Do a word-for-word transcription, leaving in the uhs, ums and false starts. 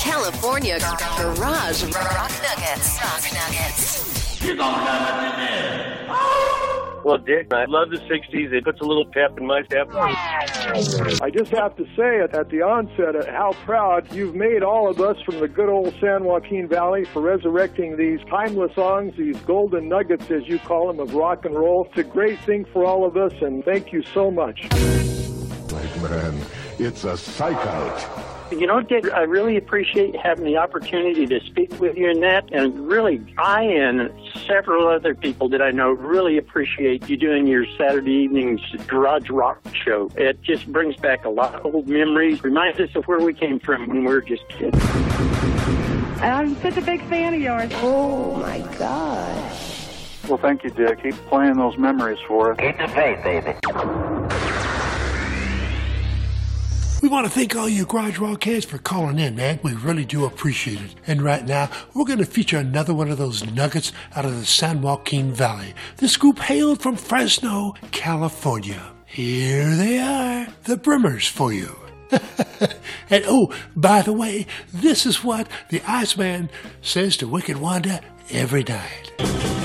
California Garage Rock Nuggets. Rock Nuggets. You're gonna have it in there. Well, Dick, I love the sixties. It puts a little pep in my step. I just have to say it at the onset uh, how proud you've made all of us from the good old San Joaquin Valley for resurrecting these timeless songs, these golden nuggets, as you call them, of rock and roll. It's a great thing for all of us, and thank you so much. Like, man, it's a psych out. You know, Dick, I really appreciate having the opportunity to speak with you in that, and really, I and several other people that I know really appreciate you doing your Saturday evenings garage rock show. It just brings back a lot of old memories, reminds us of where we came from when we were just kids. I'm such a big fan of yours. Oh, my gosh. Well, thank you, Dick. Keep playing those memories for us. Keep the faith, baby. We want to thank all you Garage Rock heads for calling in, man. We really do appreciate it. And right now, we're going to feature another one of those nuggets out of the San Joaquin Valley. This group hailed from Fresno, California. Here they are, the Brimmers for you. And oh, by the way, this is what the Iceman says to Wicked Wanda every night.